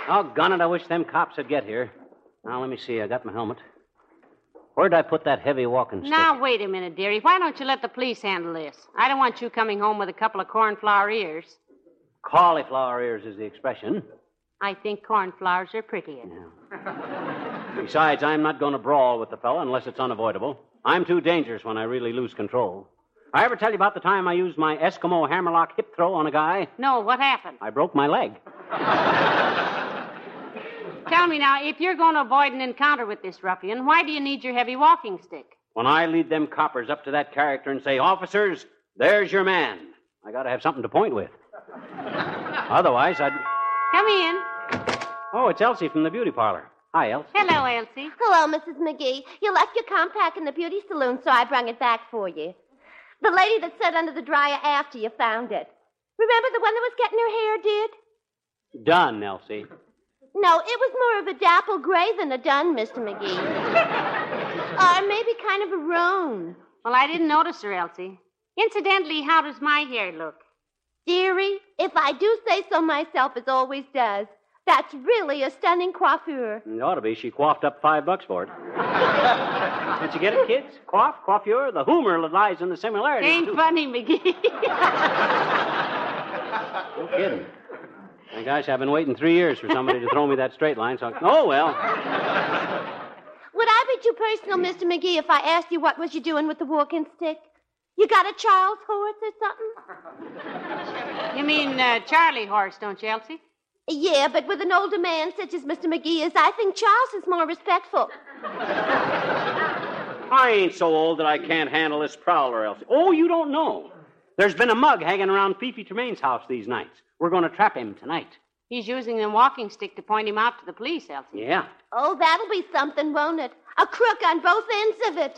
Doggone it, I wish them cops would get here. Now, let me see. I got my helmet. Where'd I put that heavy walking stick? Now, wait a minute, dearie. Why don't you let the police handle this? I don't want you coming home with a couple of cornflower ears. Cauliflower ears is the expression. I think cornflowers are prettier. Yeah. Besides, I'm not going to brawl with the fella unless it's unavoidable. I'm too dangerous when I really lose control. I ever tell you about the time I used my Eskimo hammerlock hip throw on a guy? No, what happened? I broke my leg. Tell me now, if you're going to avoid an encounter with this ruffian, why do you need your heavy walking stick? When I lead them coppers up to that character and say, officers, there's your man, I got to have something to point with. Otherwise, I'd... Come in. Oh, it's Elsie from the beauty parlor. Hi, Elsie. Hello, Elsie. Hello, Mrs. McGee. You left your compact in the beauty saloon, so I brung it back for you. The lady that sat under the dryer after you found it. Remember the one that was getting her hair did? Done, Elsie. No, it was more of a dapple gray than a dun, Mr. McGee. Or maybe kind of a roan. Well, I didn't notice her, Elsie. Incidentally, how does my hair look? Dearie, if I do say so myself, as always does, that's really a stunning coiffure. It ought to be. She coiffed up $5 for it. Did you get it, kids? Coiffure? The humor lies in the similarities. Ain't funny, McGee. No kidding. My gosh, I've been waiting 3 years for somebody to throw me that straight line, so... Oh, well. Would I be too personal, Mr. McGee, if I asked you what was you doing with the walking stick? You got a Charles horse or something? You mean Charlie horse, don't you, Elsie? Yeah, but with an older man such as Mr. McGee is, I think Charles is more respectful. I ain't so old that I can't handle this prowler, Elsie. Oh, you don't know. There's been a mug hanging around Fifi Tremaine's house these nights. We're going to trap him tonight. He's using the walking stick to point him out to the police, Elsie. Yeah. Oh, that'll be something, won't it? A crook on both ends of it.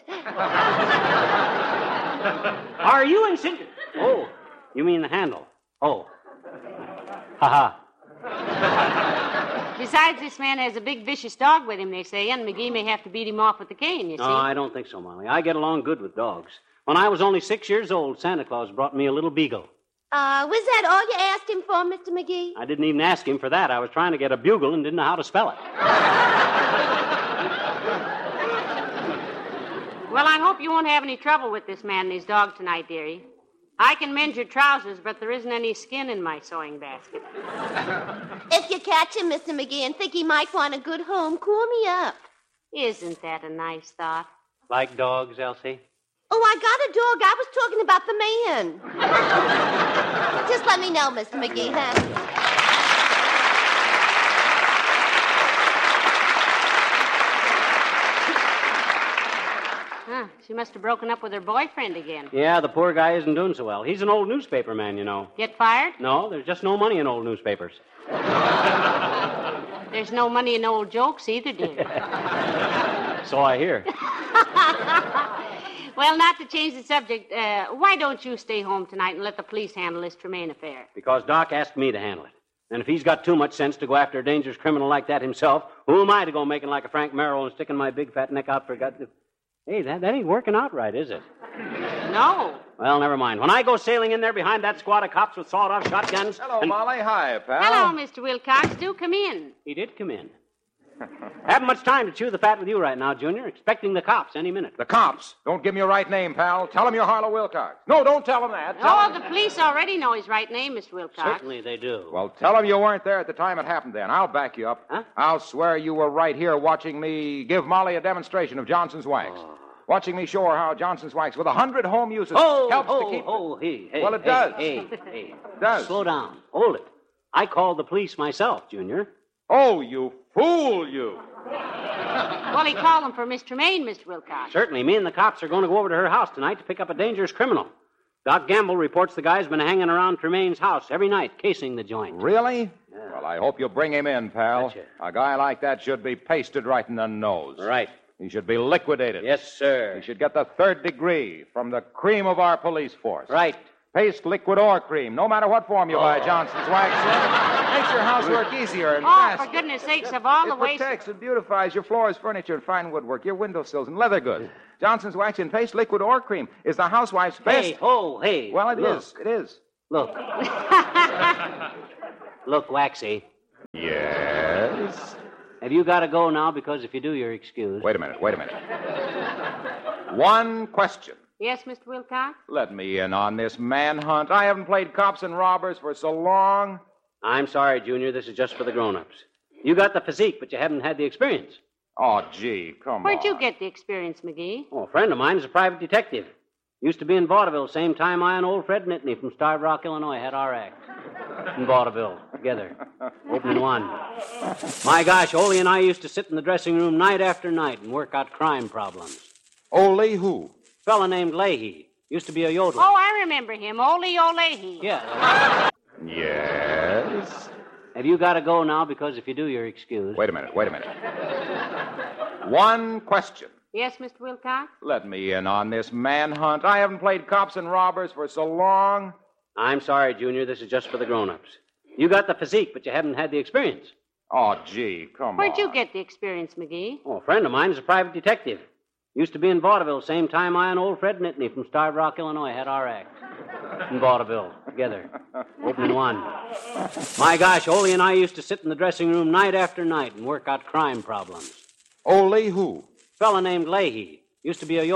Are you insinuating? Oh, you mean the handle. Oh. Ha-ha. Besides, this man has a big, vicious dog with him, they say, and McGee may have to beat him off with the cane, you see. No, I don't think so, Molly. I get along good with dogs. When I was only 6 years old, Santa Claus brought me a little beagle. Was that all you asked him for, Mr. McGee? I didn't even ask him for that. I was trying to get a bugle and didn't know how to spell it. Well, I hope you won't have any trouble with this man and his dog tonight, dearie. I can mend your trousers, but there isn't any skin in my sewing basket. If you catch him, Mr. McGee, and think he might want a good home, cool me up. Isn't that a nice thought? Like dogs, Elsie? Oh, I got a dog. I was talking about the man. Just let me know, Mr. McGee, huh? She must have broken up with her boyfriend again. Yeah, the poor guy isn't doing so well. He's an old newspaper man, you know. Get fired? No, there's just no money in old newspapers. There's no money in old jokes either, dear. So I hear. Well, not to change the subject, why don't you stay home tonight and let the police handle this Tremaine affair? Because Doc asked me to handle it. And if he's got too much sense to go after a dangerous criminal like that himself, who am I to go making like a Frank Merrill and sticking my big fat neck out for God? Hey, that ain't working out right, is it? No. Well, never mind. When I go sailing in there behind that squad of cops with sawed-off shotguns... Hello, Molly. Hi, pal. Hello, Mr. Wilcox. Do come in. He did come in. Haven't much time to chew the fat with you right now, Junior. Expecting the cops any minute. The cops? Don't give me your right name, pal. Tell them you're Harlow Wilcox. No, don't tell them that. Oh, the police already know his right name, Mr. Wilcox. Certainly they do. Well, tell them you weren't there at the time it happened then. I'll back you up. Huh? I'll swear you were right here watching me give Molly a demonstration of Johnson's wax. Oh. Watching me show her how Johnson's wax, with 100 home uses, helps to keep... Hey. Well, it does. Hey. It does. Slow down. Hold it. I called the police myself, Junior. Oh, you fool, you. Well, he called them for Miss Tremaine, Mr. Wilcox. Certainly. Me and the cops are going to go over to her house tonight to pick up a dangerous criminal. Doc Gamble reports the guy's been hanging around Tremaine's house every night, casing the joint. Really? Yeah. Well, I hope you'll bring him in, pal. Gotcha. A guy like that should be pasted right in the nose. Right. He should be liquidated. Yes, sir. He should get the 3rd degree from the cream of our police force. Right. Paste, liquid, or cream, no matter what form you buy Johnson's wax in. Makes your housework easier and Oh, faster. for goodness sakes, of all the It ways... protects and beautifies your floors, furniture, and fine woodwork, your windowsills, and leather goods. Johnson's wax in paste, liquid, or cream is the housewife's best... Hey. Well, it Look. is. It is. Look. Look, Waxy. Yes? Yes. Have you got to go now? Because if you do, you're excused. Wait a minute. One question. Yes, Mr. Wilcox? Let me in on this manhunt. I haven't played cops and robbers for so long. I'm sorry, Junior. This is just for the grown-ups. You got the physique, but you haven't had the experience. Oh, gee, come on. Where'd you get the experience, McGee? Oh, a friend of mine is a private detective. Used to be in vaudeville same time I and old Fred Nittany from Starved Rock, Illinois had our act. In vaudeville, together. Opening one. My gosh, Ole and I used to sit in the dressing room night after night and work out crime problems. Ole who? Fella named Leahy. Used to be a yodeler. Oh, I remember him. Ole Oleahy. Yeah. Yes. Have you got to go now? Because if you do, you're excused. Wait a minute. One question. Yes, Mr. Wilcox? Let me in on this manhunt. I haven't played cops and robbers for so long. I'm sorry, Junior. This is just for the grown-ups. You got the physique, but you haven't had the experience. Oh, gee, come on. Where'd you get the experience, McGee? Oh, a friend of mine is a private detective. Used to be in vaudeville same time I and old Fred Nittany from Starved Rock, Illinois had our act. In vaudeville, together. Opening one. My gosh, Ole and I used to sit in the dressing room night after night and work out crime problems. Ole who? Fella named Leahy. Used to be a